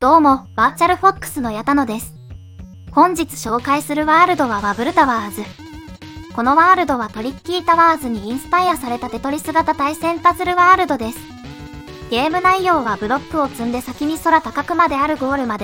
どうも、バーチャルフォックスの矢田野です。本日紹介するワールドはワブルタワーズ。このワールドはトリッキータワーズにインスパイアされたテトリス型対戦パズルワールドです。ゲーム内容はブロックを積んで先に空高くまであるゴールまで